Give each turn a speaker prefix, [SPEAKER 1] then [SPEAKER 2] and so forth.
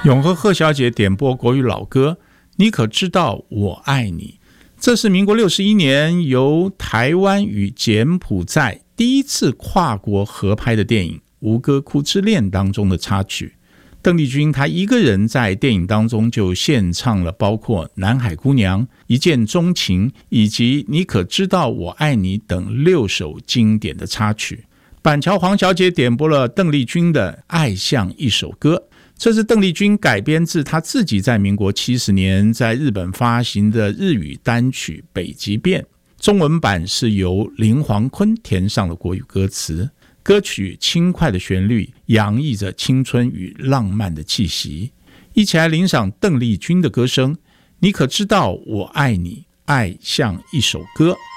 [SPEAKER 1] 永和贺小姐点播国语老歌《你可知道我爱你》，这是民国61年由台湾与柬埔寨第一次跨国合拍的电影《吴哥窟之恋》当中的插曲。邓丽君她一个人在电影当中就献唱了包括《南海姑娘》、《一见钟情》以及《你可知道我爱你》等6首经典的插曲。板桥黄小姐点播了邓丽君的《爱像一首歌》，这是邓丽君改编自她自己在民国70年在日本发行的日语单曲《北极变》，中文版是由林煌坤填上了国语歌词。歌曲轻快的旋律洋溢着青春与浪漫的气息，一起来欣赏邓丽君的歌声。你可知道我爱你，爱像一首歌。